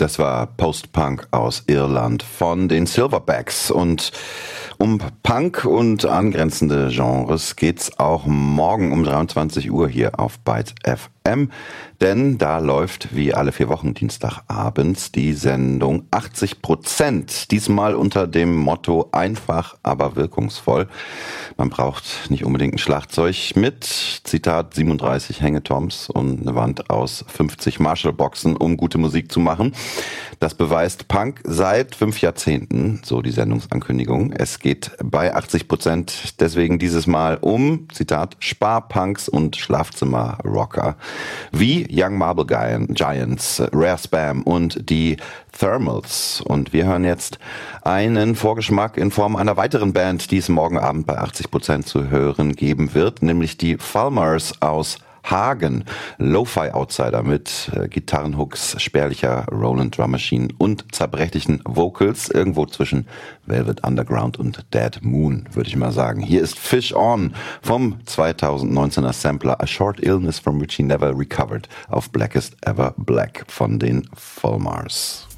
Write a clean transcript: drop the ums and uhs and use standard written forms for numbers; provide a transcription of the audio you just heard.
Das war Post-Punk aus Irland von den Silverbacks. Und um Punk und angrenzende Genres geht's auch morgen um 23 Uhr hier auf Byte FM. Denn da läuft wie alle 4 Wochen Dienstagabends die Sendung 80%. Diesmal unter dem Motto einfach, aber wirkungsvoll. Man braucht nicht unbedingt ein Schlagzeug mit, Zitat, 37 Hängetoms und eine Wand aus 50 Marshall-Boxen, um gute Musik zu machen. Das beweist Punk seit 5 Jahrzehnten, so die Sendungsankündigung. Es geht bei 80% deswegen dieses Mal um, Zitat, Sparpunks und Schlafzimmerrocker. Wie Young Marble Giants, Rare Spam und die Thermals. Und wir hören jetzt einen Vorgeschmack in Form einer weiteren Band, die es morgen Abend bei 80% zu hören geben wird, nämlich die Fulmars aus Hagen, Lo-Fi-Outsider mit Gitarrenhooks, spärlicher Roland Drum Machine und zerbrechlichen Vocals, irgendwo zwischen Velvet Underground und Dead Moon, würde ich mal sagen. Hier ist Fish On vom 2019er Sampler A Short Illness from which he never recovered auf Blackest Ever Black von den Fulmars.